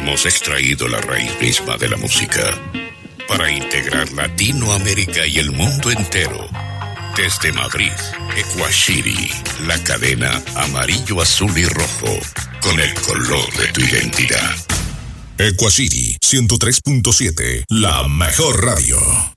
hemos extraído la raíz misma de la música para integrar Latinoamérica y el mundo entero. Desde Madrid, Ecuashiri, la cadena amarillo, azul y rojo, con el color de tu identidad. Ecuashiri 103.7, la mejor radio.